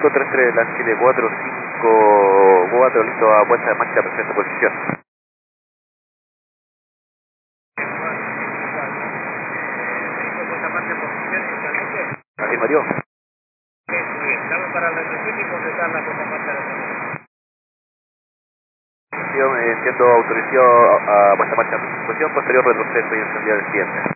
Foto 33 de la Chile 454, listo a puesta de marcha, presente posición. Afirmativo. Estamos para la recepción y completar la puesta en marcha de la recepción. Entiendo autorizado a puesta en marcha de posición, posterior retroceso y encendida del siguiente.